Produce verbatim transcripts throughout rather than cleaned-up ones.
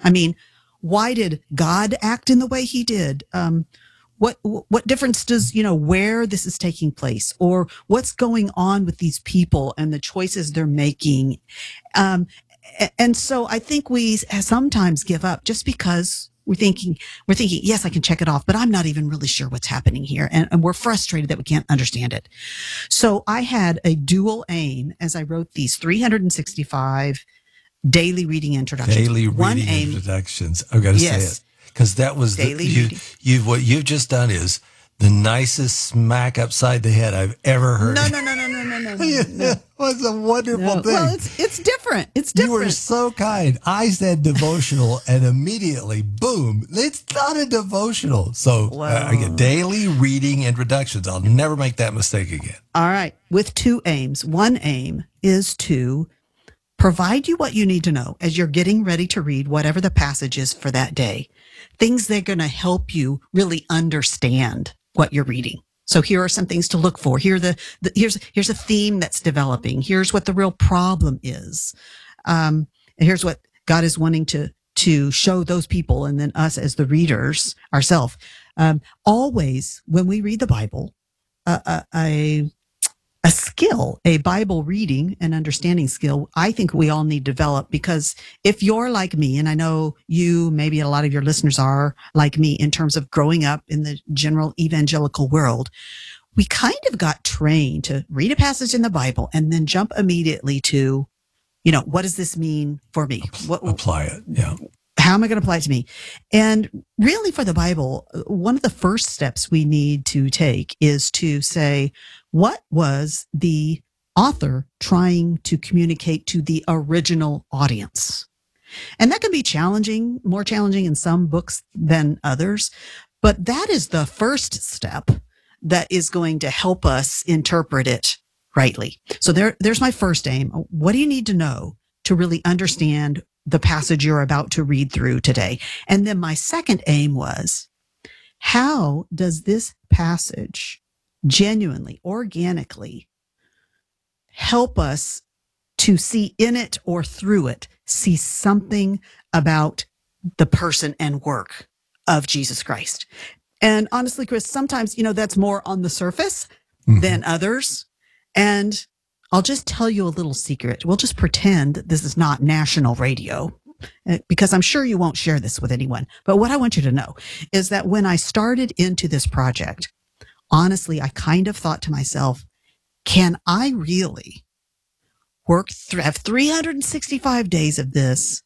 I mean, why did God act in the way he did? Um, what what difference does, you know, where this is taking place, or what's going on with these people and the choices they're making? Um, and so I think we sometimes give up just because we're thinking, we're thinking, yes, I can check it off, but I'm not even really sure what's happening here. And, and we're frustrated that we can't understand it. So I had a dual aim as I wrote these three hundred sixty-five daily reading introductions. Daily One reading aim, introductions. I've got to yes, say it. Because that was the, daily you, reading. you've, what you've just done is the nicest smack upside the head I've ever heard. No, no, no, no, no, no, no, no. It was a wonderful No. thing. Well, it's it's different. It's different. You were so kind. I said devotional, and immediately, boom, it's not a devotional. So Wow. uh, I get daily reading introductions. I'll never make that mistake again. All right. With two aims. One aim is to provide you what you need to know as you're getting ready to read whatever the passage is for that day. Things that are going to help you really understand what you're reading. So here are some things to look for. Here are the, the here's here's a theme that's developing. Here's what the real problem is. Um, and here's what God is wanting to to show those people, and then us as the readers ourselves. Um, always, when we read the Bible, uh, a, a a skill, a Bible reading and understanding skill, I think we all need to develop, because if you're like me, and I know you, maybe a lot of your listeners are like me in terms of growing up in the general evangelical world, we kind of got trained to read a passage in the Bible and then jump immediately to, you know, what does this mean for me? What, Apply it. Yeah. How am I going to apply it to me? And really, for the Bible, one of the first steps we need to take is to say, what was the author trying to communicate to the original audience? And that can be challenging, more challenging in some books than others. But that is the first step that is going to help us interpret it rightly. So there, there's my first aim. What do you need to know to really understand the passage you're about to read through today? And then my second aim was, how does this passage genuinely, organically help us to see in it or through it, see something about the person and work of Jesus Christ? And honestly, Chris, sometimes, you know, that's more on the surface mm-hmm. than others. And I'll just tell you a little secret. We'll just pretend this is not national radio, because I'm sure you won't share this with anyone. But what I want you to know is that when I started into this project, honestly, I kind of thought to myself, can I really work through, have three hundred sixty-five days of this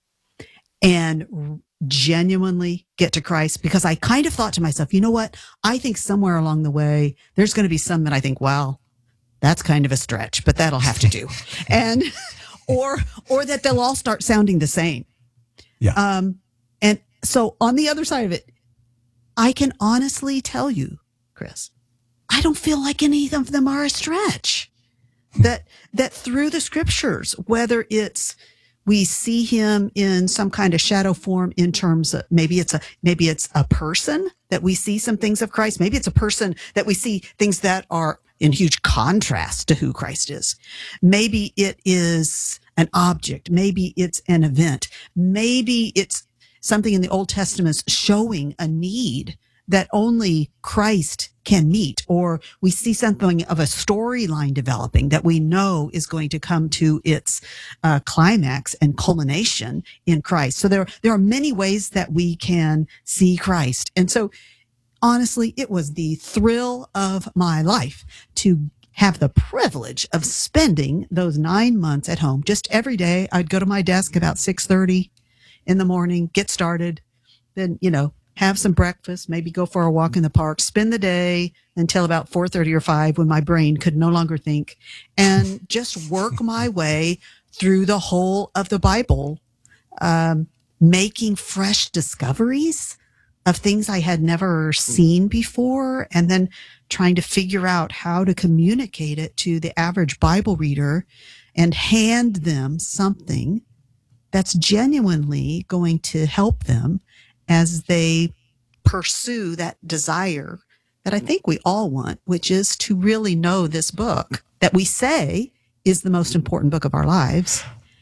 and genuinely get to Christ? Because I kind of thought to myself, you know what? I think somewhere along the way, there's going to be some that I think, wow, that's kind of a stretch, but that'll have to do. And, or, or that they'll all start sounding the same. Yeah. Um, and so on the other side of it, I can honestly tell you, Chris, I don't feel like any of them are a stretch. that, that through the scriptures, whether it's, we see him in some kind of shadow form in terms of, maybe it's a, maybe it's a person that we see some things of Christ. Maybe it's a person that we see things that are in huge contrast to who Christ is. Maybe it is an object. Maybe it's an event. Maybe it's something in the Old Testament showing a need that only Christ can meet, or we see something of a storyline developing that we know is going to come to its uh, climax and culmination in Christ. So there, there are many ways that we can see Christ. And so honestly, it was the thrill of my life to have the privilege of spending those nine months at home. Just every day, I'd go to my desk about six thirty in the morning, get started, then, you know, have some breakfast, maybe go for a walk in the park, spend the day until about four thirty or five when my brain could no longer think, and just work my way through the whole of the Bible, um, making fresh discoveries of things I had never seen before, and then trying to figure out how to communicate it to the average Bible reader and hand them something that's genuinely going to help them as they pursue that desire that I think we all want, which is to really know this book that we say is the most important book of our lives,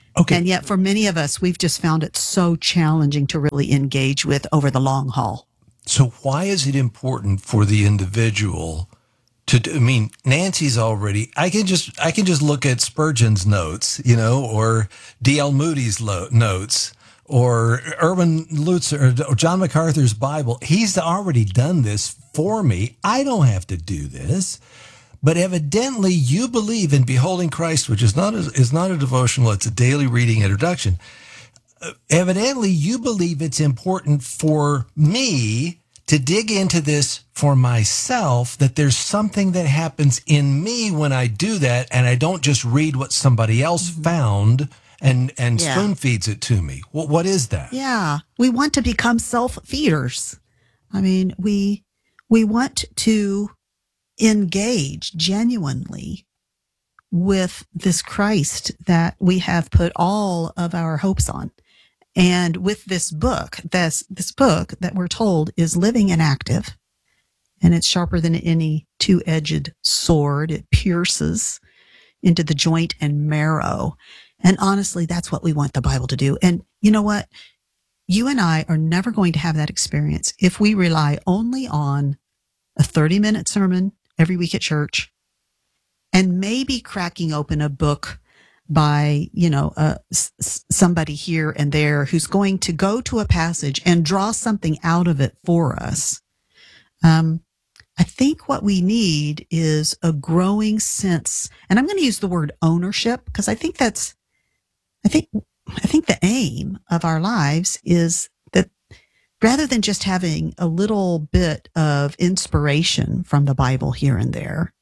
Okay. And yet for many of us, we've just found it so challenging to really engage with over the long haul. So why is it important for the individual to do, I mean, Nancy's already, I can just, I can just look at Spurgeon's notes, you know, or D L Moody's lo- notes, or Erwin Lutz or John MacArthur's Bible. He's already done this for me. I don't have to do this. But evidently you believe in Beholding Christ, which is not a, is not a devotional. It's a daily reading introduction. Uh, evidently you believe it's important for me to dig into this for myself, that there's something that happens in me when I do that, and I don't just read what somebody else found and, and Yeah. spoon feeds it to me. What, what is that? Yeah. We want to become self-feeders. I mean, we, we want to engage genuinely with this Christ that we have put all of our hopes on. And with this book, this, this book that we're told is living and active, and it's sharper than any two-edged sword. It pierces into the joint and marrow. And honestly, that's what we want the Bible to do. And you know what? You and I are never going to have that experience if we rely only on a thirty minute sermon every week at church, and maybe cracking open a book by, you know, uh, s- somebody here and there who's going to go to a passage and draw something out of it for us. Um, I think what we need is a growing sense, and I'm going to use the word ownership, because I think that's, I think, I think the aim of our lives is that rather than just having a little bit of inspiration from the Bible here and there,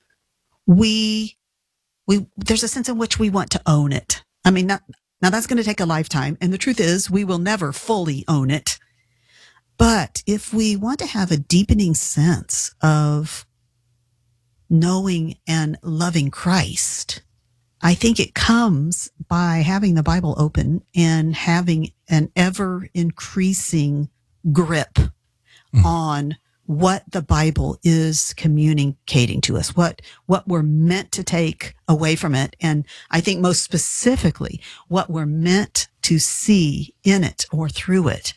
we, we, there's a sense in which we want to own it. I mean, not, now that's going to take a lifetime. And the truth is we will never fully own it. But if we want to have a deepening sense of knowing and loving Christ, I think it comes by having the Bible open and having an ever increasing grip mm. on what the Bible is communicating to us, what, what we're meant to take away from it. And I think most specifically, what we're meant to see in it or through it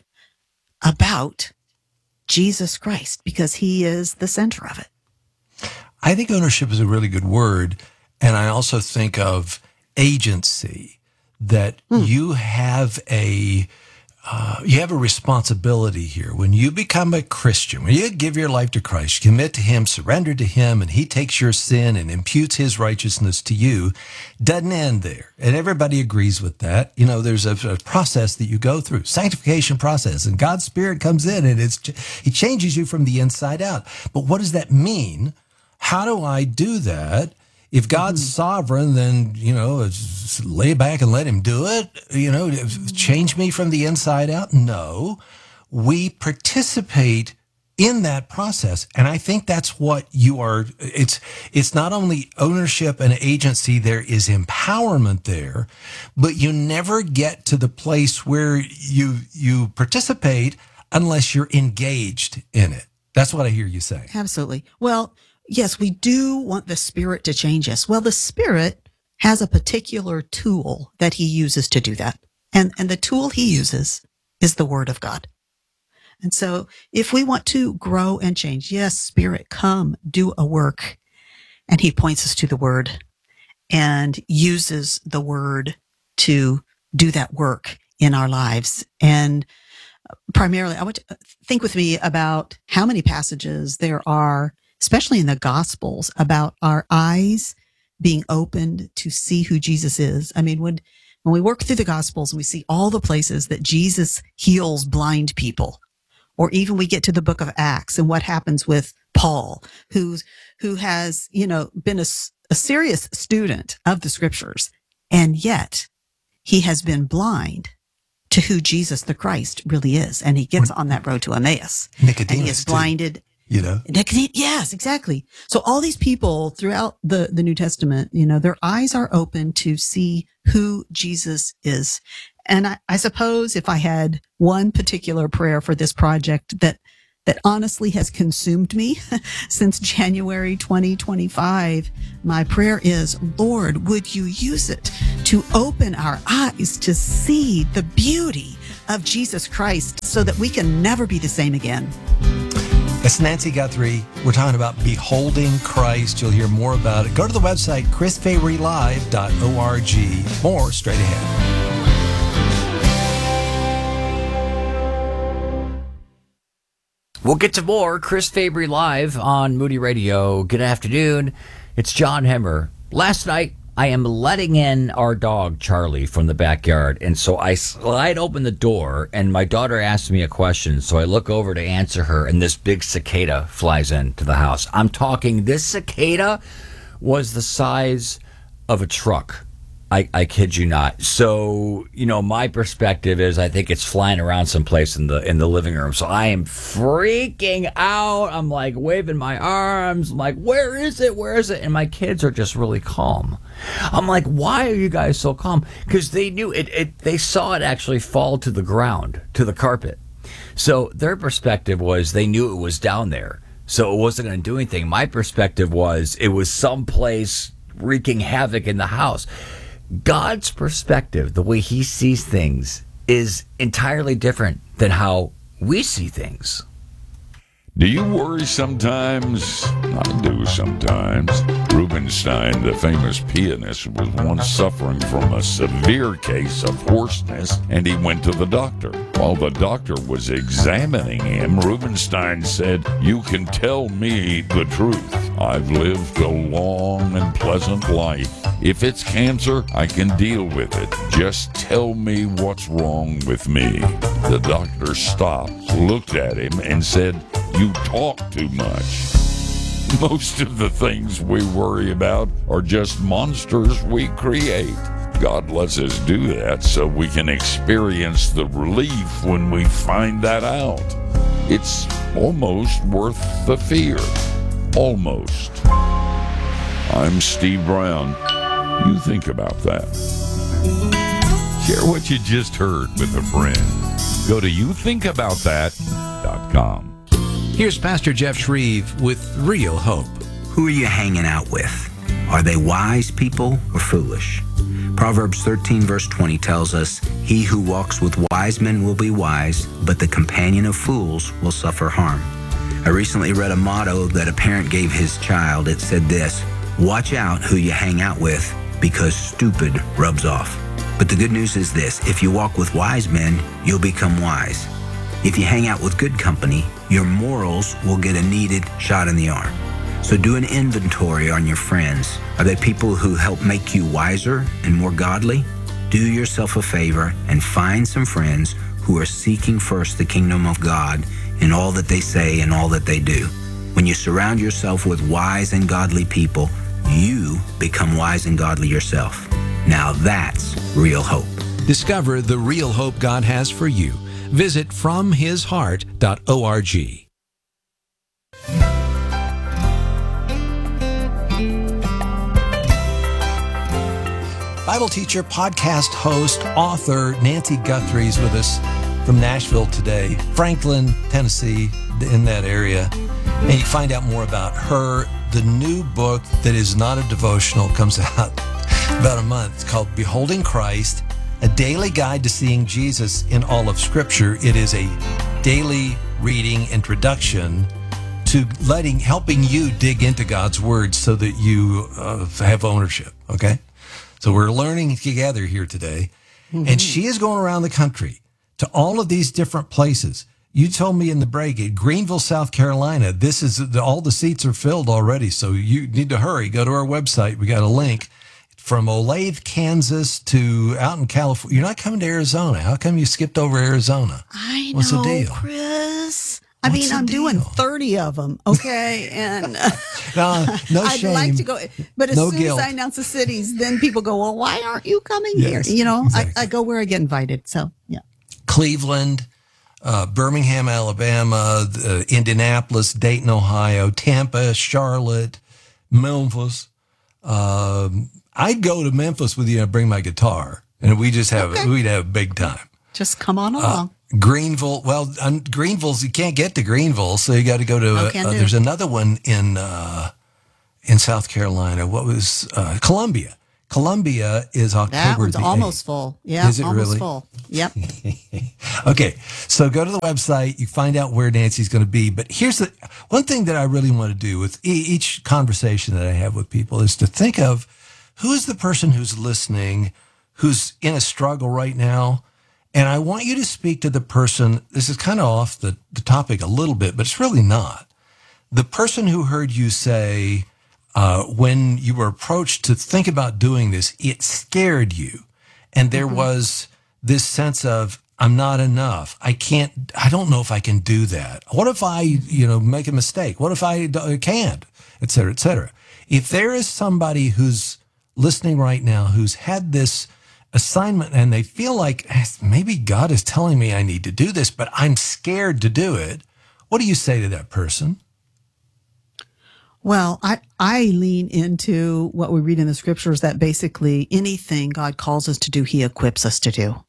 about Jesus Christ, because he is the center of it. I think ownership is a really good word. And I also think of agency, that mm. you have a, Uh, you have a responsibility here. When you become a Christian, when you give your life to Christ, commit to him, surrender to him, and he takes your sin and imputes his righteousness to you, doesn't end there. And everybody agrees with that. You know, there's a, a process that you go through, sanctification process, and God's Spirit comes in and it's, he changes you from the inside out. But what does that mean? How do I do that? If God's mm-hmm. sovereign, then, you know, lay back and let him do it. You know, change me from the inside out. No, we participate in that process. And I think that's what you are. It's, it's not only ownership and agency, there is empowerment there, but you never get to the place where you, you participate unless you're engaged in it. That's what I hear you say. Absolutely. Well, yes, we do want the Spirit to change us. Well, the Spirit has a particular tool that he uses to do that. And, and the tool he uses is the Word of God. And so if we want to grow and change, yes, Spirit, come, do a work. And he points us to the Word and uses the Word to do that work in our lives. And primarily, I want to think with me about how many passages there are, especially in the Gospels, about our eyes being opened to see who Jesus is. I mean, when, when we work through the Gospels and we see all the places that Jesus heals blind people, or even we get to the book of Acts and what happens with Paul, who's, who has, you know, been a, a serious student of the scriptures, and yet he has been blind to who Jesus the Christ really is. And he gets on that road to Emmaus. Nicodemus, and he is blinded. Too. You know, yes, exactly. So all these people throughout the, the New Testament, you know, their eyes are open to see who Jesus is. And I, I suppose if I had one particular prayer for this project that, that honestly has consumed me since January twenty twenty-five. My prayer is, Lord, would you use it to open our eyes to see the beauty of Jesus Christ so that we can never be the same again. It's Nancy Guthrie. We're talking about beholding Christ. You'll hear more about it. Go to the website, chris fabry live dot org. More straight ahead. We'll get to more Chris Fabry Live on Moody Radio. Good afternoon. It's John Hemmer. Last night, I am letting in our dog, Charlie, from the backyard. And so I slide open the door, and my daughter asks me a question. So I look over to answer her, and this big cicada flies into the house. I'm talking, this cicada was the size of a truck. I, I kid you not. So, you know, my perspective is I think it's flying around someplace in the in the living room. So I am freaking out. I'm like waving my arms. I'm like, where is it? Where is it? And my kids are just really calm. I'm like, why are you guys so calm? Because they knew it, it. They saw it actually fall to the ground, to the carpet. So their perspective was they knew it was down there. So it wasn't going to do anything. My perspective was it was someplace wreaking havoc in the house. God's perspective, the way he sees things, is entirely different than how we see things. Do you worry sometimes? I do sometimes. Rubinstein, the famous pianist, was once suffering from a severe case of hoarseness, and he went to the doctor. While the doctor was examining him, Rubinstein said, "You can tell me the truth. I've lived a long and pleasant life. If it's cancer, I can deal with it. Just tell me what's wrong with me." The doctor stopped, looked at him, and said, "You talk too much." Most of the things we worry about are just monsters we create. God lets us do that so we can experience the relief when we find that out. It's almost worth the fear. Almost. I'm Steve Brown. You think about that. Share what you just heard with a friend. Go to you think about that dot com. Here's Pastor Jeff Shreve with Real Hope. Who are you hanging out with? Are they wise people or foolish? Proverbs thirteen verse twenty tells us, "He who walks with wise men will be wise, but the companion of fools will suffer harm." I recently read a motto that a parent gave his child. It said this, "Watch out who you hang out with, because stupid rubs off." But the good news is this, if you walk with wise men, you'll become wise. If you hang out with good company, your morals will get a needed shot in the arm. So do an inventory on your friends. Are they people who help make you wiser and more godly? Do yourself a favor and find some friends who are seeking first the kingdom of God in all that they say and all that they do. When you surround yourself with wise and godly people, you become wise and godly yourself. Now that's real hope. Discover the real hope God has for you. Visit from his heart dot org. Bible teacher, podcast host, author Nancy Guthrie is with us from Nashville today, Franklin, Tennessee, in that area. And you find out more about her. The new book that is not a devotional comes out about a month. It's called Beholding Christ, a daily guide to seeing Jesus in all of Scripture. It is a daily reading introduction to letting, helping you dig into God's Word so that you uh, have ownership, okay? So we're learning together here today. Mm-hmm. And she is going around the country to all of these different places. You told me in the break, at Greenville, South Carolina, this is all the seats are filled already. So you need to hurry. Go to our website. We got a link. From Olathe, Kansas to out in California. You're not coming to Arizona. How come you skipped over Arizona? I know, What's the deal? Chris. I What's mean, the I'm deal? doing thirty of them, okay? And uh, no, no I'd shame. like to go. But as No soon guilt. as I announce the cities, then people go, well, why aren't you coming Yes, here? You know, exactly. I, I go where I get invited. So, yeah. Cleveland, uh, Birmingham, Alabama, uh, Indianapolis, Dayton, Ohio, Tampa, Charlotte, Memphis. Um, I'd go to Memphis with you and bring my guitar, and we just have Okay. we'd have a big time. Just come on Uh, along. Greenville. Well, um, Greenville's, you can't get to Greenville, so you got to go to, Oh, uh, can uh, do. there's another one in, uh, in South Carolina. What was, uh, Columbia. Columbia is October That one's the almost eighth. full. Yeah, Is it almost really? full. Yep. Okay, so go to the website. You find out where Nancy's going to be. But here's the one thing that I really want to do with e- each conversation that I have with people is to think of who is the person who's listening, who's in a struggle right now. And I want you to speak to the person. This is kind of off the, the topic a little bit, but it's really not. The person who heard you say, uh, when you were approached to think about doing this, it scared you. And there mm-hmm. was this sense of, I'm not enough. I can't, I don't know if I can do that. What if I, you know, make a mistake? What if I can't, et cetera, et cetera. If there is somebody who's listening right now, who's had this assignment and they feel like maybe God is telling me I need to do this, but I'm scared to do it. What do you say to that person? Well, I, I lean into what we read in the scriptures that basically anything God calls us to do, he equips us to do.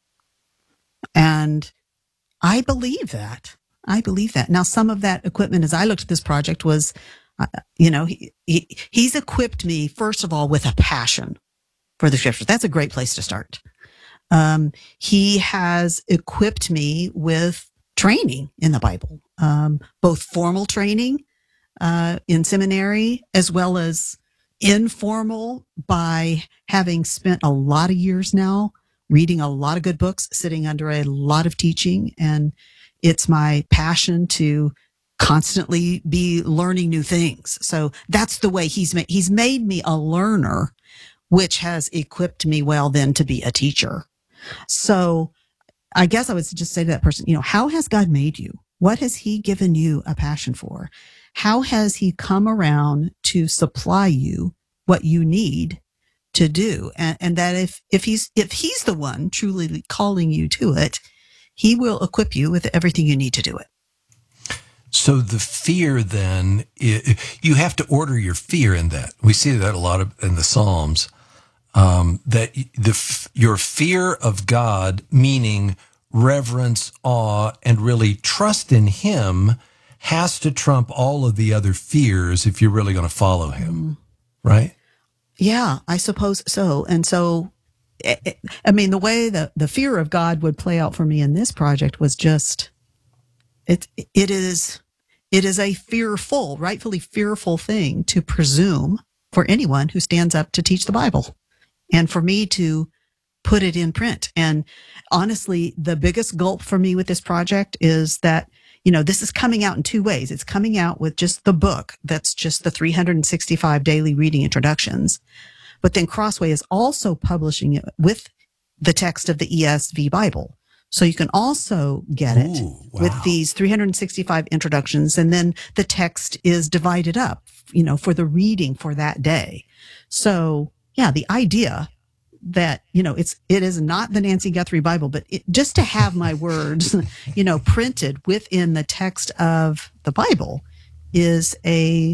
And I believe that. I believe that. Now, some of that equipment, as I looked at this project, was, uh, you know, he, he, he's equipped me, first of all, with a passion for the scriptures. That's a great place to start. Um, he has equipped me with training in the Bible, um, both formal training uh, in seminary, as well as informal by having spent a lot of years now reading a lot of good books, sitting under a lot of teaching. And it's my passion to constantly be learning new things. So that's the way he's made, he's made me a learner, which has equipped me well then to be a teacher. So I guess I would just say to that person, you know, how has God made you? What has he given you a passion for? How has he come around to supply you what you need to do? And, and that if, if he's, if he's the one truly calling you to it, he will equip you with everything you need to do it. So the fear then, you have to order your fear in that. We see that a lot of in the Psalms, um, that the your fear of God, meaning reverence, awe, and really trust in him, has to trump all of the other fears if you're really going to follow him, right? Yeah, I suppose so. And so, I mean, the way that the fear of God would play out for me in this project was just, it, it is, it is a fearful, rightfully fearful thing to presume for anyone who stands up to teach the Bible, and for me to put it in print. And honestly, the biggest gulp for me with this project is that, you know, this is coming out in two ways. It's coming out with just the book. That's just the three hundred sixty-five daily reading introductions. But then Crossway is also publishing it with the text of the E S V Bible. So you can also get it Ooh, wow. with these three hundred sixty-five introductions. And then the text is divided up, you know, for the reading for that day. So yeah, the idea that, you know, it's, it is not the Nancy Guthrie Bible, but it, just to have my words, you know, printed within the text of the Bible is a,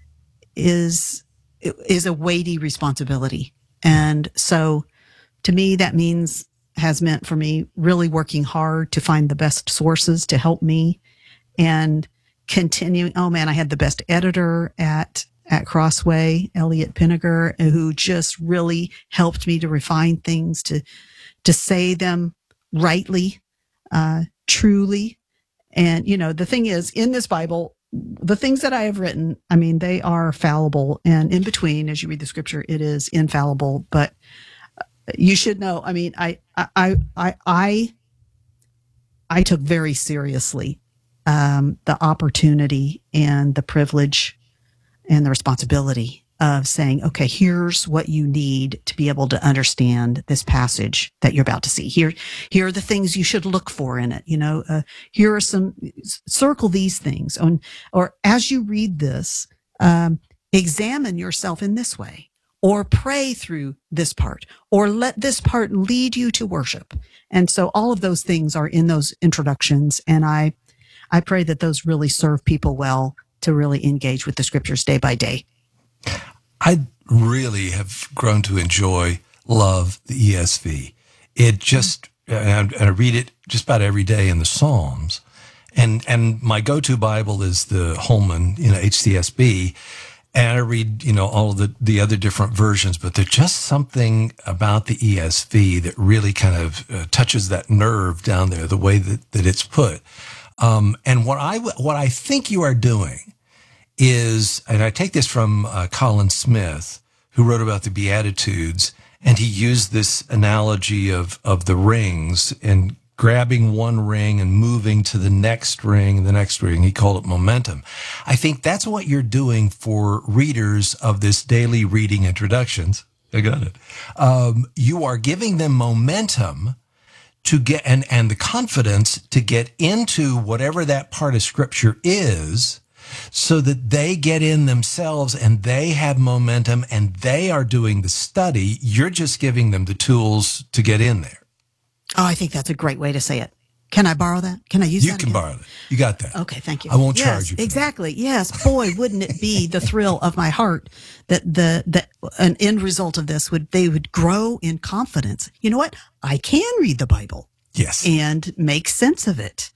is, is a weighty responsibility. And so to me, that means, has meant for me really working hard to find the best sources to help me and continuing. Oh man, I had the best editor at at Crossway, Elliot Pinniger, who just really helped me to refine things, to, to say them rightly, uh, truly. And, you know, the thing is, in this Bible, the things that I have written, I mean, they are fallible. And in between, as you read the scripture, it is infallible. But you should know, I mean, I, I, I, I, I took very seriously, um, the opportunity and the privilege and the responsibility of saying, okay, here's what you need to be able to understand this passage that you're about to see. Here, here are the things you should look for in it. You know, uh, here are some, circle these things on, or as you read this, um, examine yourself in this way, or pray through this part, or let this part lead you to worship. And so all of those things are in those introductions. And I, I pray that those really serve people well to really engage with the scriptures day by day. I really have grown to enjoy, love the E S V. It just and I, and I read it just about every day in the Psalms. And and my go-to Bible is the Holman, you know, H C S B. And I read, you know, all of the, the other different versions, but there's just something about the E S V that really kind of uh, touches that nerve down there, the way that, that it's put. Um, and what I, what I think you are doing is, and I take this from uh, Colin Smith, who wrote about the Beatitudes, and he used this analogy of, of the rings and grabbing one ring and moving to the next ring, the next ring. He called it momentum. I think that's what you're doing for readers of this daily reading introductions. I got it. Um, you are giving them momentum to get, and, and the confidence to get into whatever that part of scripture is, so that they get in themselves and they have momentum and they are doing the study. You're just giving them the tools to get in there. Oh, I think that's a great way to say it. Can I borrow that? Can I use you that? You can again? borrow that. You got that. Okay, thank you. I won't yes, charge you for exactly. That. Yes. Boy, wouldn't it be the thrill of my heart that the that an end result of this would they would grow in confidence. You know what? I can read the Bible. Yes. And make sense of it.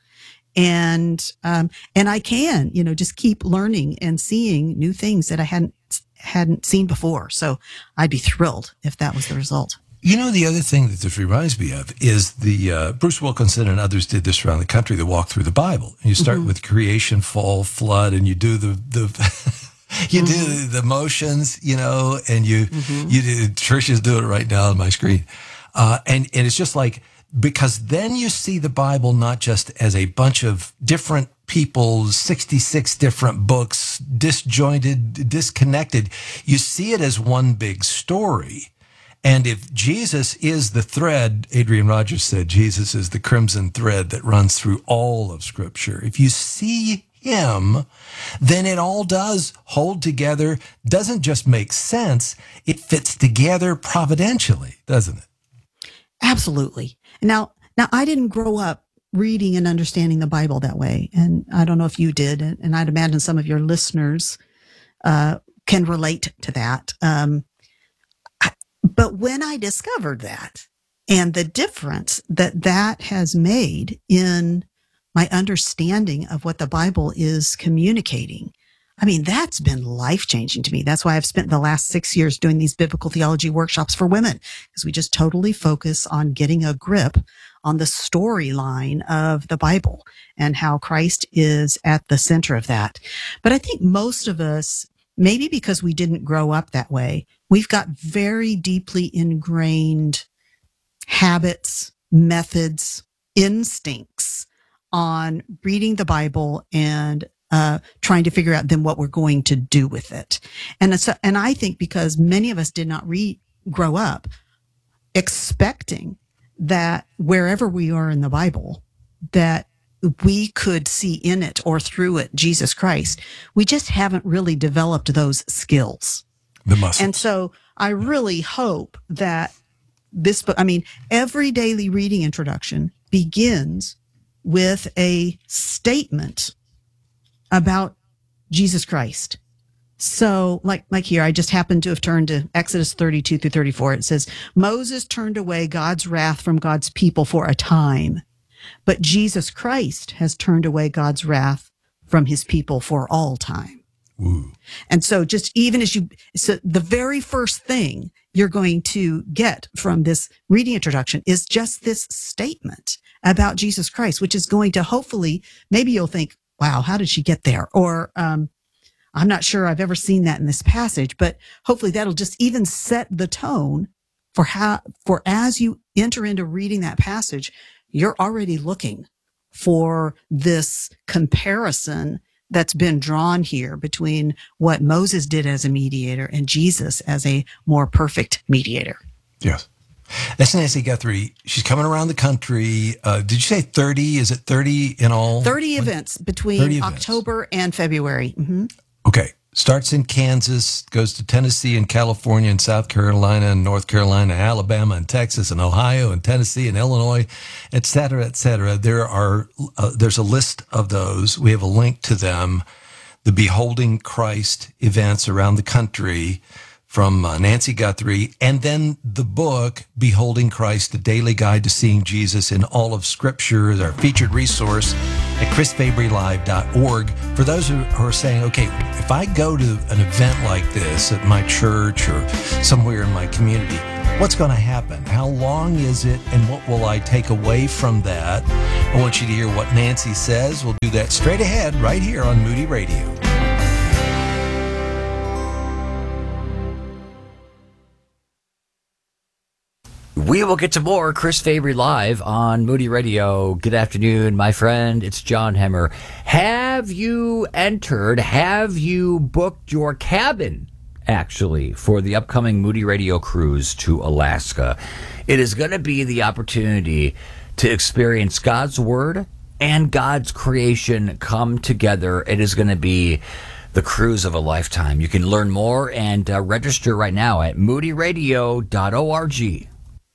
And um and I can, you know, just keep learning and seeing new things that I hadn't hadn't seen before. So I'd be thrilled if that was the result. You know, the other thing that this reminds me of is the uh, Bruce Wilkinson and others did this around the country. They walk through the Bible. You start mm-hmm. with creation, fall, flood, and you do the the you mm-hmm. do the motions, you know, and you mm-hmm. you do. Trisha's doing it right now on my screen, uh, and and it's just like, because then you see the Bible not just as a bunch of different people, sixty-six different books, disjointed, disconnected. You see it as one big story. And if Jesus is the thread, Adrian Rogers said, Jesus is the crimson thread that runs through all of Scripture. If you see him, then it all does hold together, doesn't just make sense, it fits together providentially, doesn't it? Absolutely. Now, now I didn't grow up reading and understanding the Bible that way. And I don't know if you did. And I'd imagine some of your listeners uh, can relate to that. Um, But when I discovered that and the difference that that has made in my understanding of what the Bible is communicating, I mean, that's been life-changing to me. That's why I've spent the last six years doing these biblical theology workshops for women, because we just totally focus on getting a grip on the storyline of the Bible and how Christ is at the center of that. But I think most of us, maybe because we didn't grow up that way, we've got very deeply ingrained habits, methods, instincts on reading the Bible and uh, trying to figure out then what we're going to do with it. And so, and I think because many of us did not re- grow up expecting that wherever we are in the Bible, that we could see in it or through it Jesus Christ. We just haven't really developed those skills. The muscles. And so I really hope that this book, I mean, every daily reading introduction begins with a statement about Jesus Christ. So like, like here, I just happened to have turned to Exodus thirty-two through thirty-four. It says, Moses turned away God's wrath from God's people for a time, but Jesus Christ has turned away God's wrath from his people for all time. Ooh. And so just even as you, so the very first thing you're going to get from this reading introduction is just this statement about Jesus Christ, which is going to hopefully, maybe you'll think, wow, how did she get there? Or, um, I'm not sure I've ever seen that in this passage, but hopefully that'll just even set the tone for how, for as you enter into reading that passage, you're already looking for this comparison that's been drawn here between what Moses did as a mediator and Jesus as a more perfect mediator. Yes. That's Nancy Guthrie. She's coming around the country. Uh, did you say thirty? Is it thirty in all? thirty events between thirty October events. And February. Mm-hmm. Okay. Starts in Kansas, goes to Tennessee and California and South Carolina and North Carolina, Alabama and Texas and Ohio and Tennessee and Illinois, et cetera, et cetera. There are, uh, there's a list of those. We have a link to them. The Beholding Christ events around the country from uh, Nancy Guthrie, and then the book, Beholding Christ, A Daily Guide to Seeing Jesus in All of Scripture, is our featured resource at chris fabry live dot org. For those who are saying, okay, if I go to an event like this at my church or somewhere in my community, what's going to happen? How long is it, and what will I take away from that? I want you to hear what Nancy says. We'll do that straight ahead right here on Moody Radio. We will get to more Chris Fabry Live on Moody Radio. Good afternoon, my friend. It's John Hemmer. Have you entered, have you booked your cabin, actually, for the upcoming Moody Radio cruise to Alaska? It is going to be the opportunity to experience God's Word and God's creation come together. It is going to be the cruise of a lifetime. You can learn more and uh, register right now at moody radio dot org.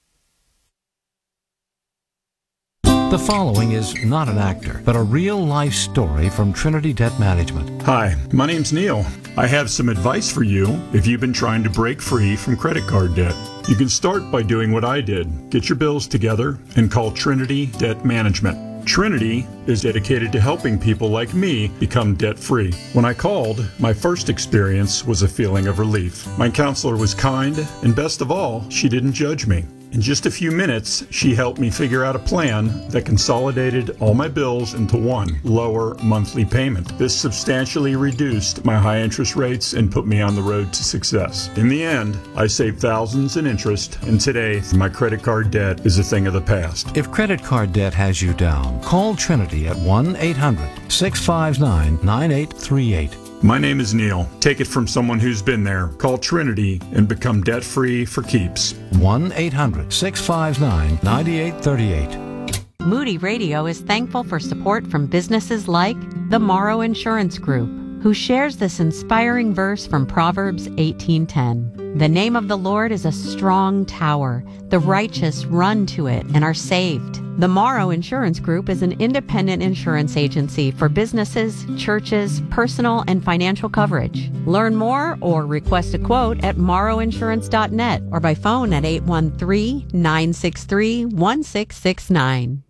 The following is not an actor, but a real-life story from Trinity Debt Management. Hi, my name's Neil. I have some advice for you if you've been trying to break free from credit card debt. You can start by doing what I did. Get your bills together and call Trinity Debt Management. Trinity is dedicated to helping people like me become debt-free. When I called, my first experience was a feeling of relief. My counselor was kind, and best of all, she didn't judge me. In just a few minutes, she helped me figure out a plan that consolidated all my bills into one lower monthly payment. This substantially reduced my high interest rates and put me on the road to success. In the end, I saved thousands in interest, and today, my credit card debt is a thing of the past. If credit card debt has you down, call Trinity at one eight hundred six five nine nine eight three eight. My name is Neil. Take it from someone who's been there. Call Trinity and become debt-free for keeps. one eight hundred six five nine nine eight three eight. Moody Radio is thankful for support from businesses like the Morrow Insurance Group, who shares this inspiring verse from Proverbs eighteen ten. The name of the Lord is a strong tower. The righteous run to it and are saved. The Morrow Insurance Group is an independent insurance agency for businesses, churches, personal, and financial coverage. Learn more or request a quote at morrow insurance dot net or by phone at eight one three, nine six three, one six six nine.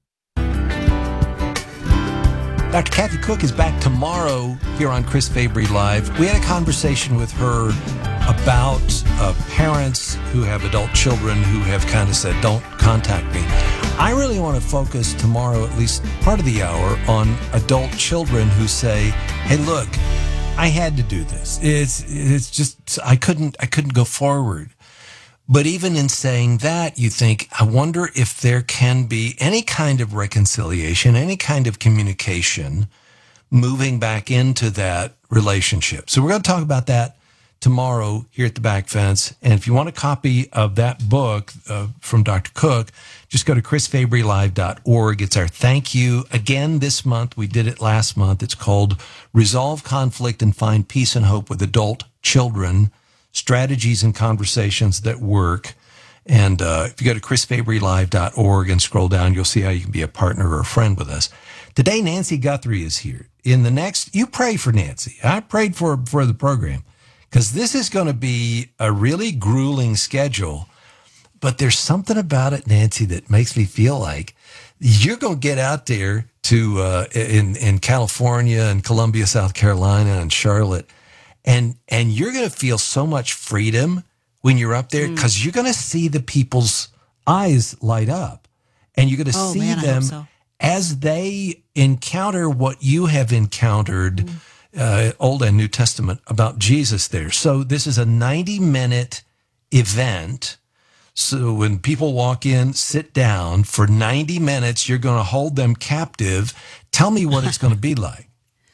Doctor Kathy Cook is back tomorrow here on Chris Fabry Live. We had a conversation with her about uh, parents who have adult children who have kind of said, don't contact me. I really want to focus tomorrow, at least part of the hour, on adult children who say, hey, look, I had to do this. It's it's just, I couldn't, I couldn't go forward. But even in saying that, you think, I wonder if there can be any kind of reconciliation, any kind of communication moving back into that relationship. So we're going to talk about that tomorrow here at the Back Fence. And if you want a copy of that book uh, from Doctor Cook, just go to chris fabry live dot org. It's our thank you. Again, this month, we did it last month. It's called Resolve Conflict and Find Peace and Hope with Adult Children, Strategies and Conversations That Work. And uh, if you go to chris fabry live dot org and scroll down, you'll see how you can be a partner or a friend with us. Today, Nancy Guthrie is here. In the next, you pray for Nancy. I prayed for her for the program because this is going to be a really grueling schedule. But there's something about it, Nancy, that makes me feel like you're going to get out there to uh, in in California and Columbia, South Carolina, and Charlotte. And and you're going to feel so much freedom when you're up there because mm. you're going to see the people's eyes light up. And you're going to oh, see man, them so. as they encounter what you have encountered, mm. uh, Old and New Testament, about Jesus there. So this is a ninety-minute event. So when people walk in, sit down. For ninety minutes, you're going to hold them captive. Tell me what it's going to be like.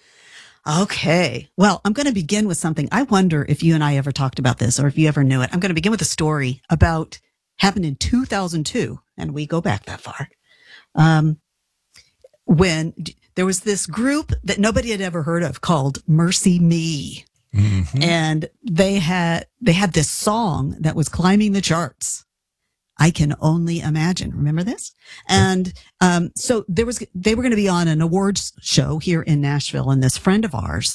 Okay. Well, I'm going to begin with something. I wonder if you and I ever talked about this or if you ever knew it. I'm going to begin with a story about happened in two thousand two, and we go back that far. Um, when there was this group that nobody had ever heard of called Mercy Me. Mm-hmm. And they had they had this song that was climbing the charts. I Can Only Imagine. Remember this? And um, so there was they were going to be on an awards show here in Nashville, and this friend of ours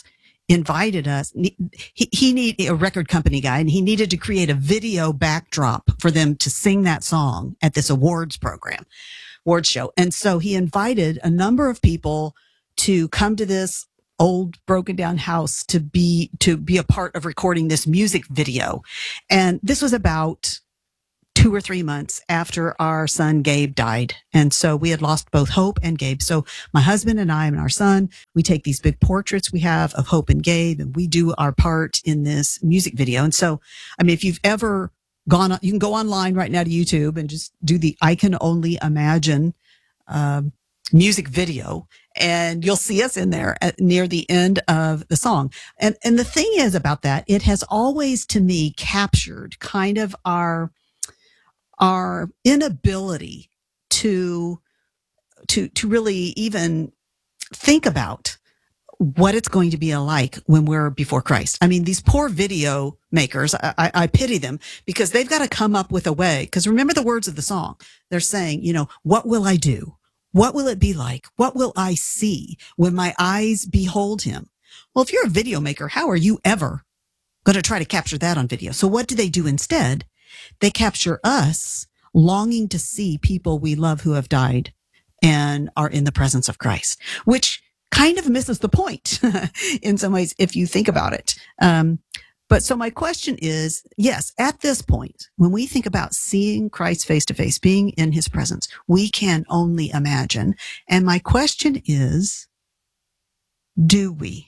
invited us. He, he needed a record company guy, and he needed to create a video backdrop for them to sing that song at this awards program, awards show. And so he invited a number of people to come to this old broken down house to be, to be a part of recording this music video. And this was about two or three months after our son Gabe died. And so we had lost both Hope and Gabe. So my husband and I and our son, we take these big portraits we have of Hope and Gabe, and we do our part in this music video. And so, I mean, if you've ever gone, you can go online right now to YouTube and just do the I Can Only Imagine um, music video, and you'll see us in there at, near the end of the song. And, and the thing is about that, it has always to me captured kind of our, our inability to, to, to really even think about what it's going to be like when we're before Christ. I mean, these poor video makers, I, I, I pity them, because they've got to come up with a way. Because remember the words of the song. They're saying, you know, what will I do? What will it be like? What will I see when my eyes behold him? Well, if you're a video maker, how are you ever going to try to capture that on video? So what do they do instead? They capture us longing to see people we love who have died and are in the presence of Christ, which kind of misses the point in some ways, if you think about it. Um, but so my question is, yes, at this point, when we think about seeing Christ face to face, being in his presence, we can only imagine. And my question is, do we?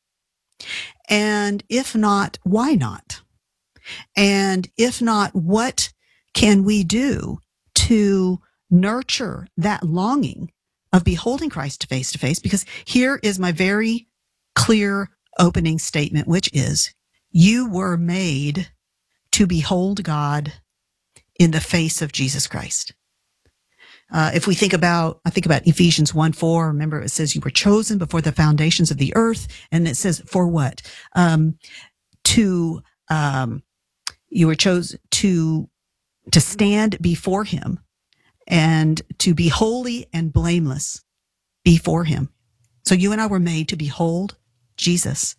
And if not, why not? And if not, what can we do to nurture that longing of beholding Christ face to face? Because here is my very clear opening statement, which is, you were made to behold God in the face of Jesus Christ. Uh, if we think about, I think about Ephesians one four, remember it says you were chosen before the foundations of the earth. And it says for what? Um, to, um, you were chosen to, to stand before him and to be holy and blameless before him. So you and I were made to behold Jesus.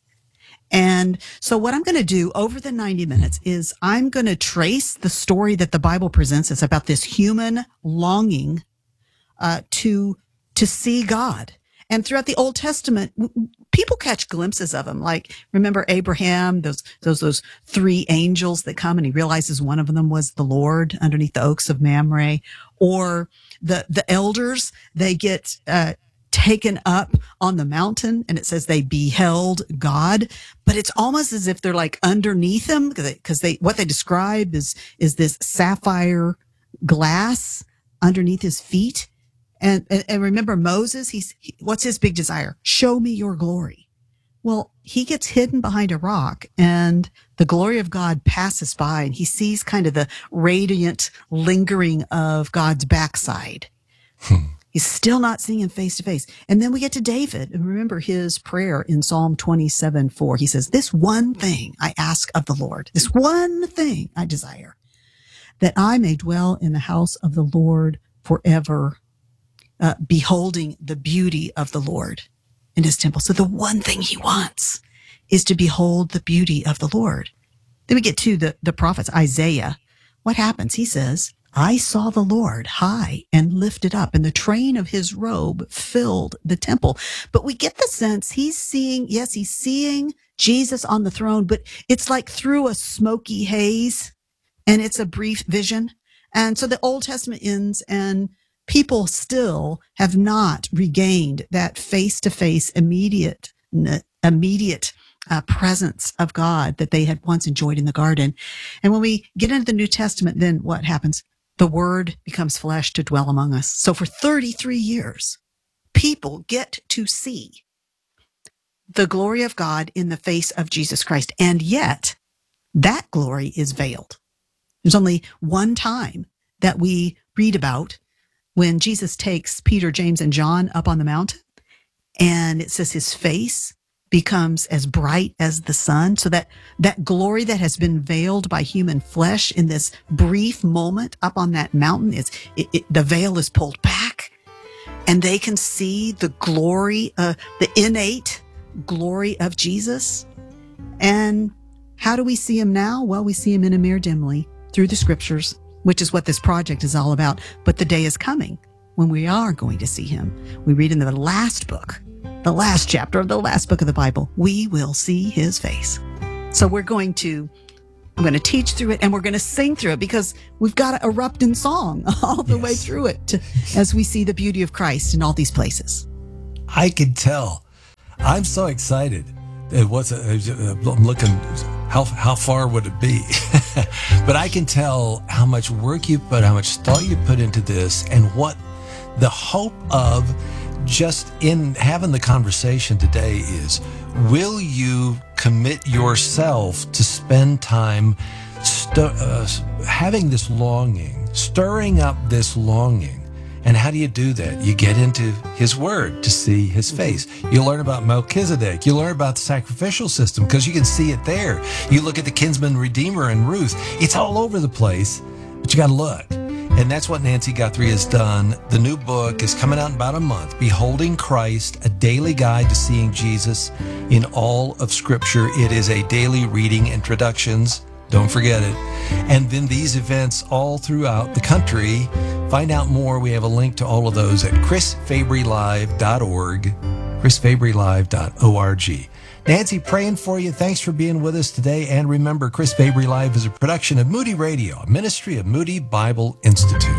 And so what I'm going to do over the ninety minutes is I'm going to trace the story that the Bible presents us about this human longing uh, to, to see God. And throughout the Old Testament, people catch glimpses of him. Like, remember Abraham, those, those, those three angels that come, and he realizes one of them was the Lord underneath the oaks of Mamre. Or the, the elders, they get, uh, taken up on the mountain, and it says they beheld God, but it's almost as if they're like underneath him, because they, what they describe is, is this sapphire glass underneath his feet. And, and, and remember Moses, he's, he, what's his big desire? Show me your glory. Well, he gets hidden behind a rock, and the glory of God passes by, and he sees kind of the radiant lingering of God's backside. Hmm. He's still not seeing him face to face. And then we get to David, and remember his prayer in Psalm twenty-seven four. He says, this one thing I ask of the Lord, this one thing I desire, that I may dwell in the house of the Lord forever, uh, beholding the beauty of the Lord in his temple. So the one thing he wants is to behold the beauty of the Lord. Then we get to the, the prophets, Isaiah. What happens? He says, I saw the Lord high and lifted up, and the train of his robe filled the temple. But we get the sense he's seeing, yes, he's seeing Jesus on the throne, but it's like through a smoky haze, and it's a brief vision. And so the Old Testament ends, and people still have not regained that face-to-face, immediate, immediate uh, presence of God that they had once enjoyed in the garden. And when we get into the New Testament, then what happens? The word becomes flesh to dwell among us. So for thirty-three years, people get to see the glory of God in the face of Jesus Christ. And yet that glory is veiled. There's only one time that we read about when Jesus takes Peter, James, and John up on the mountain, and it says his face becomes as bright as the sun. So that, that glory that has been veiled by human flesh in this brief moment up on that mountain, is it, it, the veil is pulled back, and they can see the glory, uh, the innate glory of Jesus. And how do we see him now? Well, we see him in a mirror dimly through the scriptures, which is what this project is all about. But the day is coming when we are going to see him. We read in the last book, the last chapter of the last book of the Bible, we will see his face. So we're going to, I'm going to teach through it, and we're going to sing through it, because we've got to erupt in song all the Yes. way through it to, as we see the beauty of Christ in all these places. I can tell. I'm so excited. It was. I'm looking. How how far would it be? But I can tell how much work you put, how much thought you put into this, and what the hope of just in having the conversation today is: will you commit yourself to spend time st- uh, having this longing, stirring up this longing? And how do you do that? You get into his word to see his face. You learn about Melchizedek. You learn about the sacrificial system because you can see it there. You look at the kinsman redeemer and Ruth. It's all over the place, but you got to look. And that's what Nancy Guthrie has done. The new book is coming out in about a month. Beholding Christ, a daily guide to seeing Jesus in all of Scripture. It is a daily reading introductions. Don't forget it. And then these events all throughout the country. Find out more. We have a link to all of those at chris fabry live dot org, chris fabry live dot org. Nancy, praying for you. Thanks for being with us today. And remember, Chris Fabry Live is a production of Moody Radio, a ministry of Moody Bible Institute.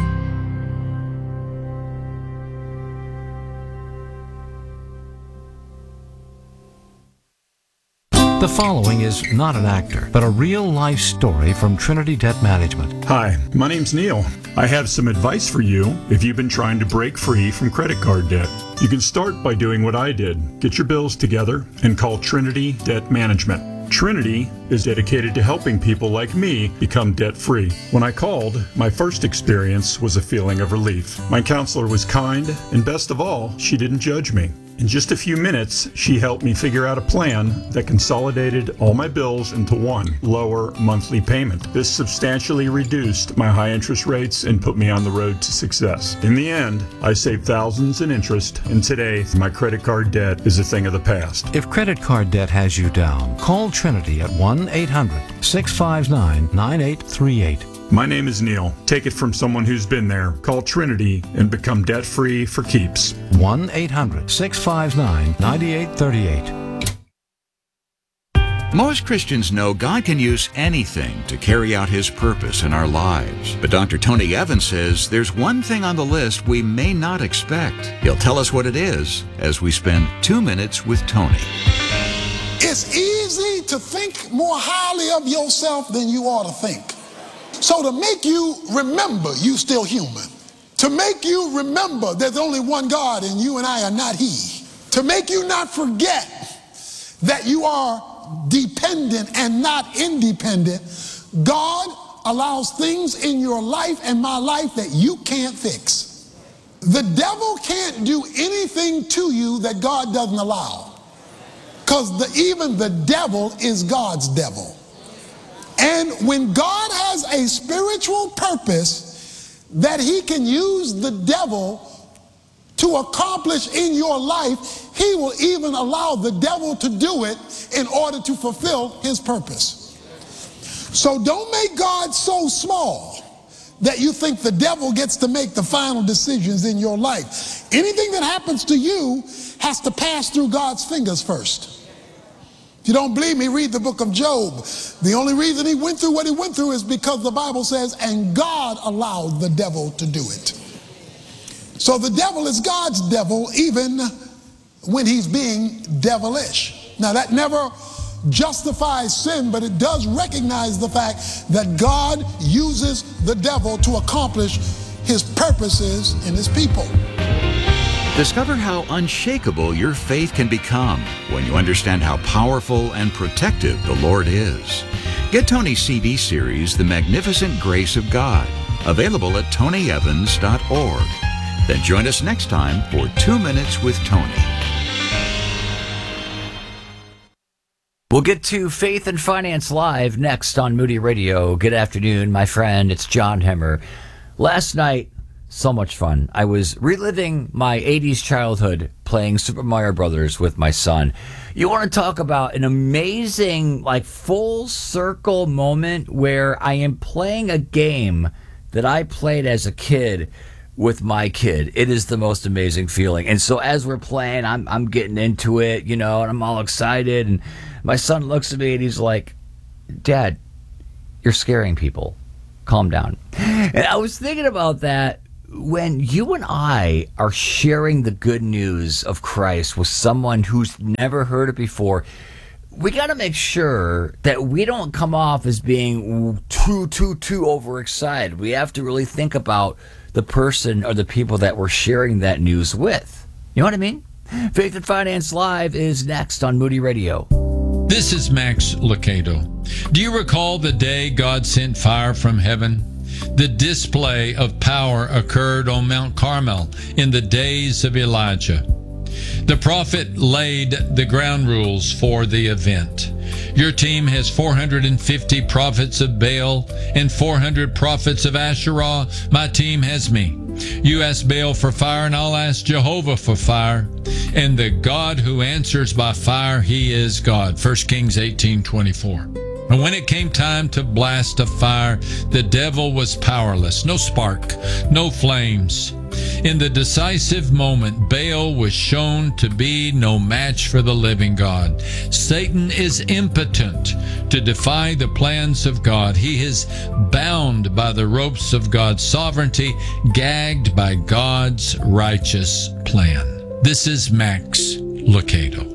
The following is not an actor, but a real-life story from Trinity Debt Management. Hi, my name's Neil. I have some advice for you if you've been trying to break free from credit card debt. You can start by doing what I did. Get your bills together and call Trinity Debt Management. Trinity is dedicated to helping people like me become debt-free. When I called, my first experience was a feeling of relief. My counselor was kind, and best of all, she didn't judge me. In just a few minutes, she helped me figure out a plan that consolidated all my bills into one lower monthly payment. This substantially reduced my high interest rates and put me on the road to success. In the end, I saved thousands in interest, and today, my credit card debt is a thing of the past. If credit card debt has you down, call Trinity at one eight hundred six five nine nine eight three eight. My name is Neil. Take it from someone who's been there. Call Trinity and become debt-free for keeps. one eight hundred six five nine nine eight three eight. Most Christians know God can use anything to carry out His purpose in our lives. But Doctor Tony Evans says there's one thing on the list we may not expect. He'll tell us what it is as we spend two minutes with Tony. It's easy to think more highly of yourself than you ought to think. So to make you remember you still human, to make you remember there's only one God and you and I are not He, to make you not forget that you are dependent and not independent, God allows things in your life and my life that you can't fix. The devil can't do anything to you that God doesn't allow, because even the devil is God's devil. And when God has a spiritual purpose that He can use the devil to accomplish in your life, He will even allow the devil to do it in order to fulfill His purpose. So don't make God so small that you think the devil gets to make the final decisions in your life. Anything that happens to you has to pass through God's fingers first. If you don't believe me, read the book of Job. The only reason he went through what he went through is because the Bible says, and God allowed the devil to do it. So the devil is God's devil even when he's being devilish. Now that never justifies sin, but it does recognize the fact that God uses the devil to accomplish His purposes in His people. Discover how unshakable your faith can become when you understand how powerful and protective the Lord is. Get Tony's C D series, The Magnificent Grace of God, available at tony evans dot org. Then join us next time for Two Minutes with Tony. We'll get to Faith and Finance Live next on Moody Radio. Good afternoon, my friend. It's John Hemmer. Last night, So much fun. I was reliving my eighties childhood playing Super Mario Brothers with my son. You want to talk about an amazing, like, full circle moment where I am playing a game that I played as a kid with my kid. It is the most amazing feeling. And so as we're playing, I'm I'm getting into it, you know, and I'm all excited. And my son looks at me and he's like, Dad, you're scaring people. Calm down. And I was thinking about that when you and I are sharing the good news of Christ with someone who's never heard it before. We got to make sure that we don't come off as being too, too, too overexcited. We have to really think about the person or the people that we're sharing that news with. You know what I mean? Faith and Finance Live is next on Moody Radio. This is Max Lucado. Do you recall the day God sent fire from heaven? The display of power occurred on Mount Carmel in the days of Elijah. The prophet laid the ground rules for the event. Your team has four hundred fifty prophets of Baal and four hundred prophets of Asherah. My team has me. You ask Baal for fire, and I'll ask Jehovah for fire. And the God who answers by fire, he is God. First Kings eighteen twenty-four. And when it came time to blast a fire, the devil was powerless. No spark, no flames. In the decisive moment, Baal was shown to be no match for the living God. Satan is impotent to defy the plans of God. He is bound by the ropes of God's sovereignty, gagged by God's righteous plan. This is Max Lucado.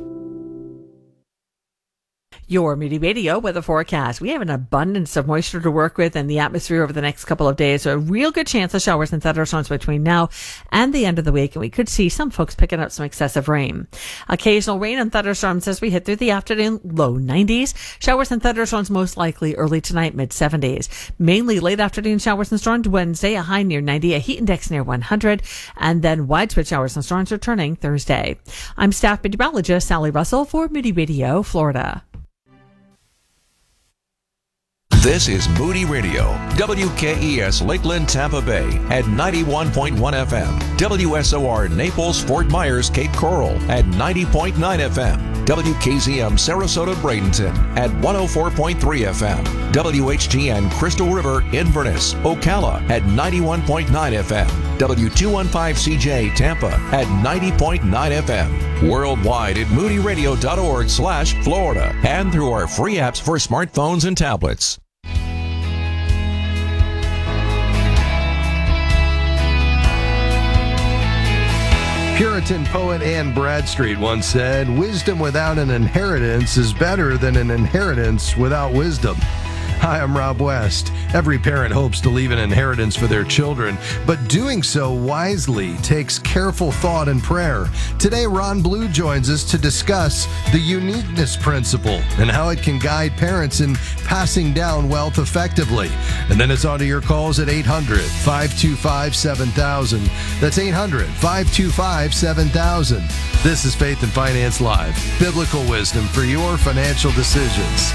Your Moody Radio weather forecast. We have an abundance of moisture to work with in the atmosphere over the next couple of days. So a real good chance of showers and thunderstorms between now and the end of the week. And we could see some folks picking up some excessive rain. Occasional rain and thunderstorms as we hit through the afternoon, low nineties. Showers and thunderstorms most likely early tonight, mid seventies. Mainly late afternoon showers and storms Wednesday, a high near ninety, a heat index near one hundred. And then widespread showers and storms returning Thursday. I'm staff meteorologist Sally Russell for Moody Radio, Florida. This is Moody Radio, W K E S Lakeland, Tampa Bay at ninety-one point one F M, W S O R Naples, Fort Myers, Cape Coral at ninety point nine F M, W K Z M Sarasota, Bradenton at one oh four point three F M, W H G N Crystal River, Inverness, Ocala at ninety-one point nine F M, W two fifteen C J Tampa at ninety point nine F M, worldwide at moody radio dot org slash Florida, and through our free apps for smartphones and tablets. Puritan poet Anne Bradstreet once said, "Wisdom without an inheritance is better than an inheritance without wisdom." Hi, I'm Rob West. Every parent hopes to leave an inheritance for their children, but doing so wisely takes careful thought and prayer. Today, Ron Blue joins us to discuss the uniqueness principle and how it can guide parents in passing down wealth effectively. And then it's on to your calls at eight hundred, five two five, seven thousand. That's eight hundred, five two five, seven thousand. This is Faith and Finance Live, biblical wisdom for your financial decisions.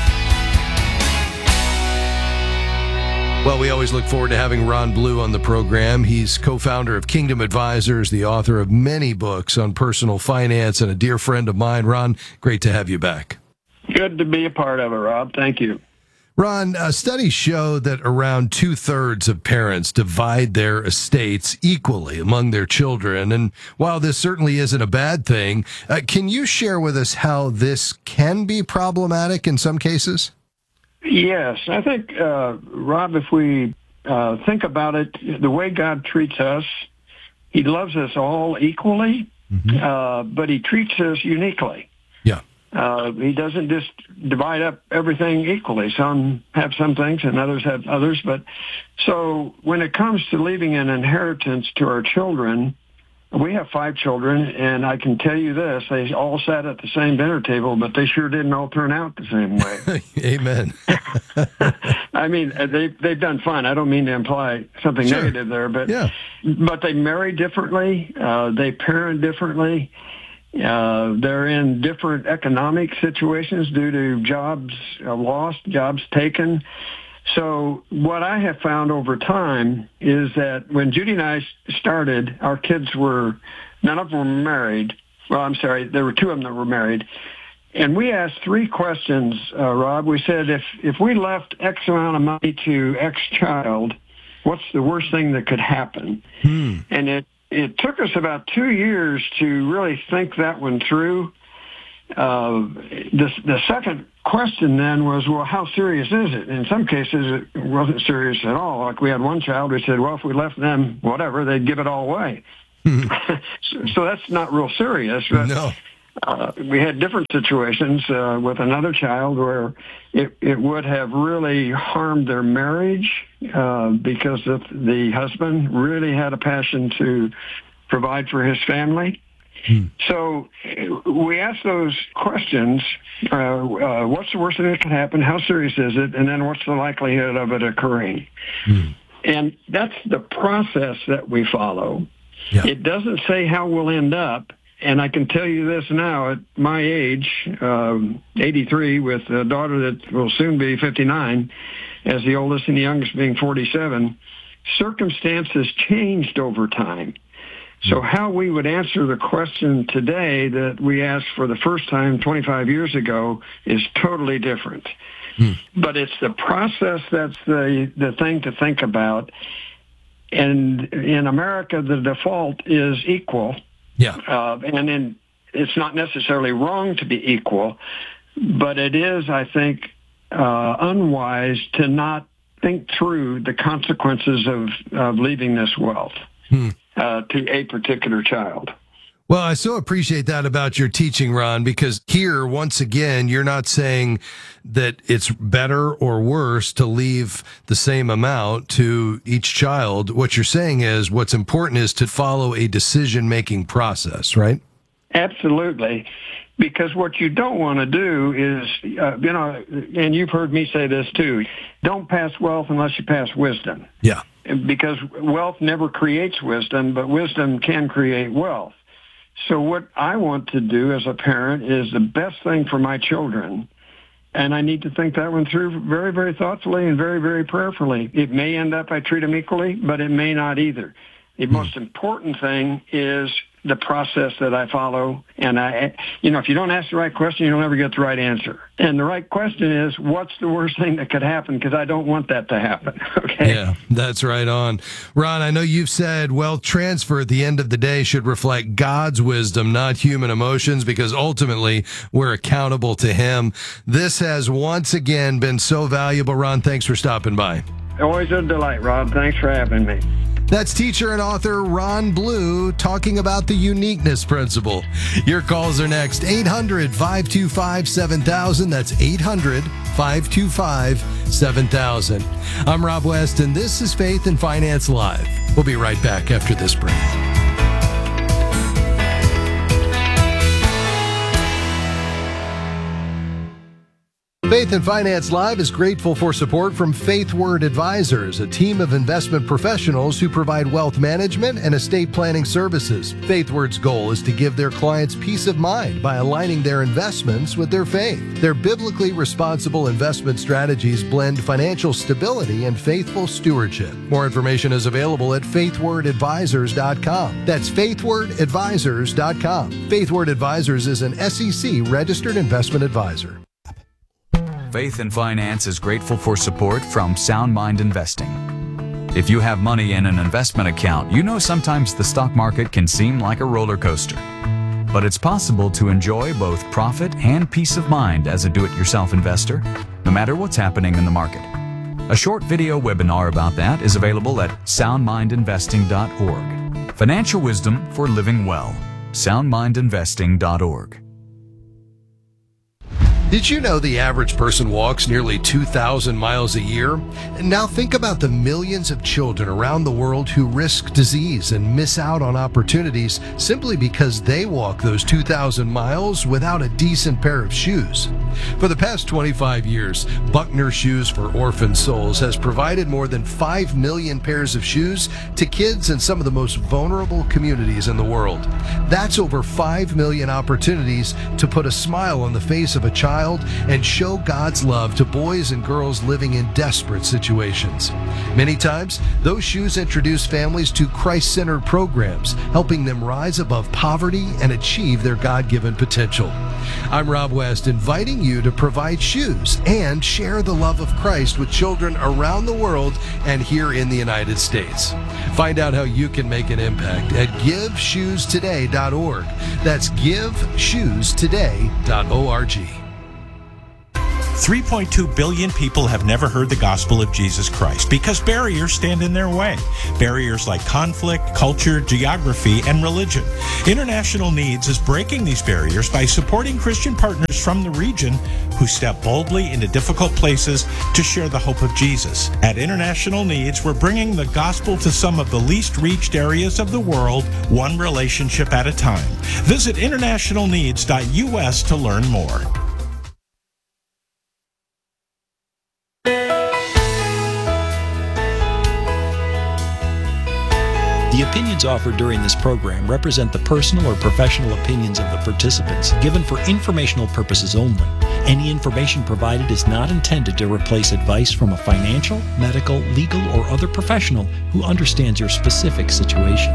Well, we always look forward to having Ron Blue on the program. He's co-founder of Kingdom Advisors, the author of many books on personal finance, and a dear friend of mine. Ron, great to have you back. Good to be a part of it, Rob. Thank you. Ron, uh, studies show that around two-thirds of parents divide their estates equally among their children. And while this certainly isn't a bad thing, uh, can you share with us how this can be problematic in some cases? Yes, I think, uh, Rob, if we uh, think about it, the way God treats us, he loves us all equally, mm-hmm. uh, but he treats us uniquely. Yeah. Uh, he doesn't just divide up everything equally. Some have some things and others have others. But so when it comes to leaving an inheritance to our children, we have five children, and I can tell you this, they all sat at the same dinner table, but they sure didn't all turn out the same way. Amen. I mean, they, they've done fine. I don't mean to imply something sure. negative there, but yeah. but they marry differently. Uh, they parent differently. Uh, they're in different economic situations due to jobs uh, lost, jobs taken. So what I have found over time is that when Judy and I started, our kids were, none of them were married. Well, I'm sorry, there were two of them that were married. And we asked three questions, uh, Rob. We said, if, if we left X amount of money to X child, what's the worst thing that could happen? Hmm. And it, it took us about two years to really think that one through. Uh, the, the second question then was, well, how serious is it? In some cases, it wasn't serious at all. Like we had one child, we said, well, if we left them, whatever, they'd give it all away. so, so that's not real serious. But, no. Uh, we had different situations uh, with another child where it, it would have really harmed their marriage uh, because of the husband really had a passion to provide for his family. Hmm. So we asked those questions, uh, uh, what's the worst thing that could happen? How serious is it? And then what's the likelihood of it occurring? Hmm. And that's the process that we follow. Yeah. It doesn't say how we'll end up. And I can tell you this now, at my age, um, eighty-three, with a daughter that will soon be fifty-nine, as the oldest and the youngest being forty-seven, circumstances changed over time. So how we would answer the question today that we asked for the first time twenty-five years ago is totally different. Hmm. But it's the process that's the, the thing to think about. And in America, the default is equal. Yeah. Uh, and in, it's not necessarily wrong to be equal, but it is, I think, uh, unwise to not think through the consequences of, of leaving this wealth. Hmm. Uh, to a particular child. Well, I so appreciate that about your teaching, Ron, because here, once again, you're not saying that it's better or worse to leave the same amount to each child. What you're saying is what's important is to follow a decision-making process, right? Absolutely. Because what you don't want to do is, uh, you know, and you've heard me say this too, don't pass wealth unless you pass wisdom. Yeah. Because wealth never creates wisdom, but wisdom can create wealth. So what I want to do as a parent is the best thing for my children. And I need to think that one through very, very thoughtfully and very, very prayerfully. It may end up I treat them equally, but it may not either. The most important thing is the process that I follow. And I, you know, if you don't ask the right question, you'll never get the right answer. And the right question is, what's the worst thing that could happen? Because I don't want that to happen. Okay. Yeah, that's right on. Ron, I know you've said wealth transfer at the end of the day should reflect God's wisdom, not human emotions, because ultimately we're accountable to him. This has once again been so valuable. Ron, thanks for stopping by. Always a delight, Rob. Thanks for having me. That's teacher and author Ron Blue talking about the uniqueness principle. Your calls are next. eight hundred, five two five, seven thousand. That's eight hundred, five two five, seven thousand. I'm Rob West, and this is Faith and Finance Live. We'll be right back after this break. Faith and Finance Live is grateful for support from Faith Word Advisors, a team of investment professionals who provide wealth management and estate planning services. Faith Word's goal is to give their clients peace of mind by aligning their investments with their faith. Their biblically responsible investment strategies blend financial stability and faithful stewardship. More information is available at faith word advisors dot com. That's faith word advisors dot com. Faith Word Advisors is an S E C registered investment advisor. Faith and Finance is grateful for support from Sound Mind Investing. If you have money in an investment account, you know sometimes the stock market can seem like a roller coaster. But it's possible to enjoy both profit and peace of mind as a do-it-yourself investor, no matter what's happening in the market. A short video webinar about that is available at sound mind investing dot org. Financial wisdom for living well. sound mind investing dot org. Did you know the average person walks nearly two thousand miles a year? Now think about the millions of children around the world who risk disease and miss out on opportunities simply because they walk those two thousand miles without a decent pair of shoes. For the past twenty-five years, Buckner Shoes for Orphan Souls has provided more than five million pairs of shoes to kids in some of the most vulnerable communities in the world. That's over five million opportunities to put a smile on the face of a child and show God's love to boys and girls living in desperate situations. Many times, those shoes introduce families to Christ-centered programs, helping them rise above poverty and achieve their God-given potential. I'm Rob West, inviting you to provide shoes and share the love of Christ with children around the world and here in the United States. Find out how you can make an impact at give shoes today dot org. That's give shoes today dot org. three point two billion people have never heard the gospel of Jesus Christ because barriers stand in their way. Barriers like conflict, culture, geography, and religion. International Needs is breaking these barriers by supporting Christian partners from the region who step boldly into difficult places to share the hope of Jesus. At International Needs, we're bringing the gospel to some of the least reached areas of the world, one relationship at a time. Visit international needs dot U S to learn more. The opinions offered during this program represent the personal or professional opinions of the participants, given for informational purposes only. Any information provided is not intended to replace advice from a financial, medical, legal, or other professional who understands your specific situation.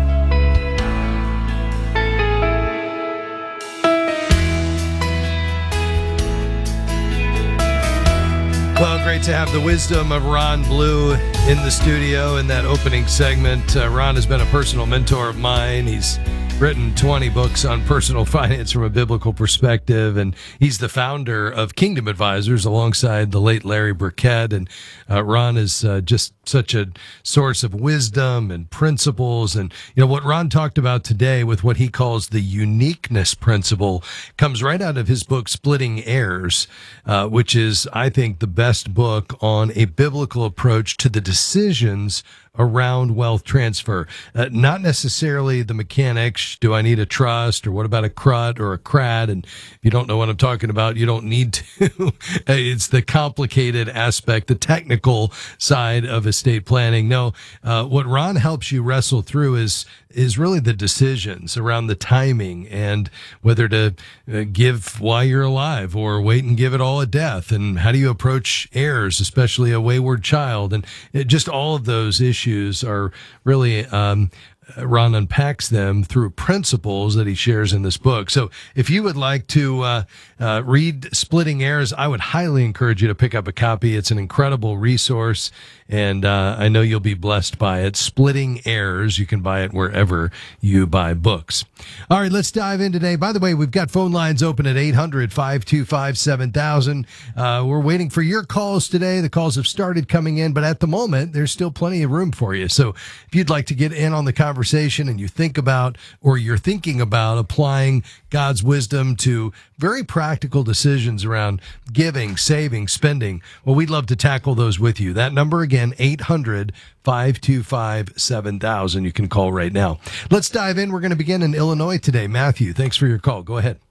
Well, great to have the wisdom of Ron Blue in the studio in that opening segment. Uh, Ron has been a personal mentor of mine. He's written twenty books on personal finance from a biblical perspective, and he's the founder of Kingdom Advisors alongside the late Larry Burkett. And uh, Ron is uh, just such a source of wisdom and principles. And, you know, what Ron talked about today with what he calls the uniqueness principle comes right out of his book, Splitting Heirs, uh, which is, I think, the best book on a biblical approach to the decisions around wealth transfer. Uh, not necessarily the mechanics. Do I need a trust, or what about a C R U T or a C R A D? And if you don't know what I'm talking about, you don't need to. It's the complicated aspect, the technical side of estate planning. No, uh, what Ron helps you wrestle through is is really the decisions around the timing and whether to uh, give while you're alive or wait and give it all at death. And how do you approach heirs, especially a wayward child? And it, just all of those issues are really, um, Ron unpacks them through principles that he shares in this book. So if you would like to uh, uh, read Splitting Heirs, I would highly encourage you to pick up a copy. It's an incredible resource, and uh, I know you'll be blessed by it. Splitting Heirs. You can buy it wherever you buy books. All right, let's dive in today. By the way, we've got phone lines open at eight hundred, five two five, seven thousand. Uh, we're waiting for your calls today. The calls have started coming in, but at the moment, there's still plenty of room for you. So if you'd like to get in on the conversation, conversation and you think about, or you're thinking about applying God's wisdom to very practical decisions around giving, saving, spending, well, we'd love to tackle those with you. That number again, eight hundred, five two five, seven thousand. You can call right now. Let's dive in. We're going to begin in Illinois today. Matthew, thanks for your call. Go ahead.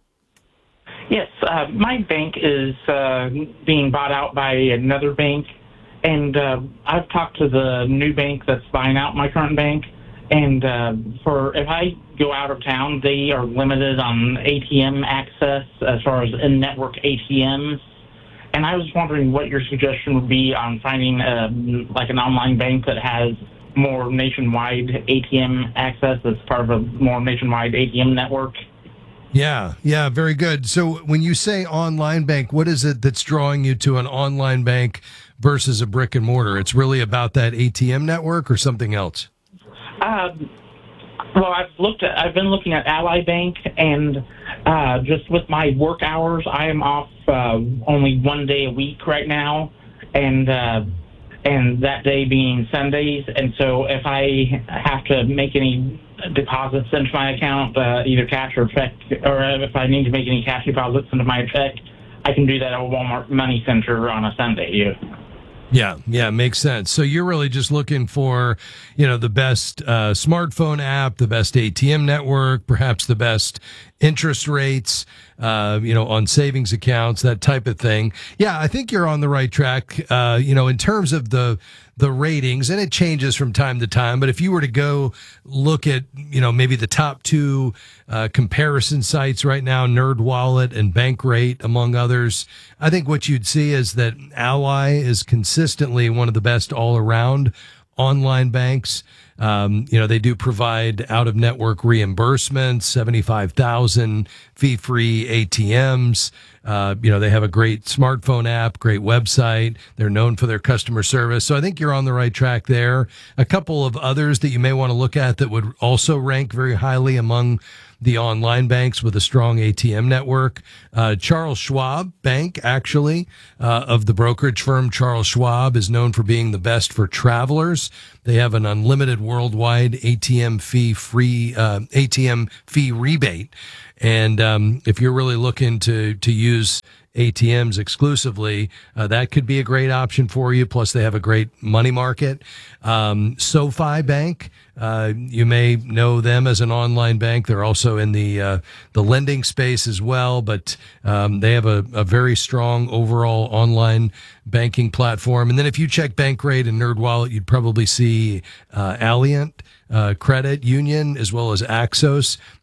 Yes, uh, my bank is uh, being bought out by another bank, and uh, I've talked to the new bank that's buying out my current bank. And uh, for if I go out of town, they are limited on A T M access as far as in-network A T Ms. And I was wondering what your suggestion would be on finding a, like an online bank that has more nationwide A T M access that's part of a more nationwide A T M network. Yeah, yeah, very good. So when you say online bank, what is it that's drawing you to an online bank versus a brick and mortar? It's really about that A T M network or something else? Um, well, I've looked at, I've been looking at Ally Bank, and uh, just with my work hours, I am off uh, only one day a week right now, and uh, and that day being Sundays. And so if I have to make any deposits into my account, uh, either cash or check, or if I need to make any cash deposits into my check, I can do that at Walmart Money Center on a Sunday. Yeah. Yeah, yeah, makes sense. So you're really just looking for, you know, the best uh, smartphone app, the best A T M network, perhaps the best interest rates. uh, you know, on savings accounts, that type of thing. Yeah, I think you're on the right track, uh, you know, in terms of the the ratings, and it changes from time to time. But if you were to go look at, you know, maybe the top two uh, comparison sites right now, NerdWallet and Bankrate, among others, I think what you'd see is that Ally is consistently one of the best all-around online banks. Um, you know, they do provide out-of-network reimbursements, seventy-five thousand fee-free A T Ms. Uh, you know, they have a great smartphone app, great website. They're known for their customer service. So I think you're on the right track there. A couple of others that you may want to look at that would also rank very highly among the online banks with a strong A T M network. Uh, Charles Schwab Bank, actually, uh, of the brokerage firm Charles Schwab, is known for being the best for travelers. They have an unlimited worldwide A T M fee free, uh, A T M fee rebate. And um, if you're really looking to, to use A T Ms exclusively, uh, that could be a great option for you. Plus, they have a great money market. Um, SoFi Bank, uh, you may know them as an online bank. They're also in the uh, the lending space as well, but um, they have a, a very strong overall online banking platform. And then if you check Bankrate and NerdWallet, you'd probably see uh, Alliant uh, Credit Union as well as Axos.